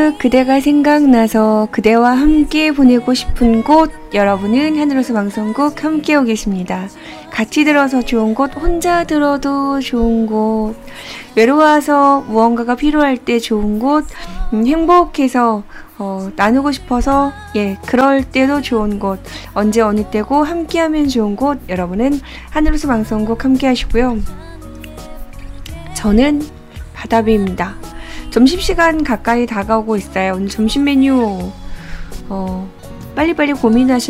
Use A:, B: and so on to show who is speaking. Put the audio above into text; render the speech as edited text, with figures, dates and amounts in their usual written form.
A: 그대가 생각나서 그대와 함께 보내고 싶은 곳, 여러분은 하늘로서 방송국 함께하고 계십니다. 같이 들어서 좋은 곳, 혼자 들어도 좋은 곳, 외로워서 무언가가 필요할 때 좋은 곳, 행복해서 나누고 싶어서 그럴 때도 좋은 곳, 언제 어느 때고 함께하면 좋은 곳, 여러분은 하늘로서 방송국 함께 하시고요. 저는 바다비입니다. 점심시간 가까이 다가오고 있어요. 오늘 점심 메뉴 빨리빨리 고민하실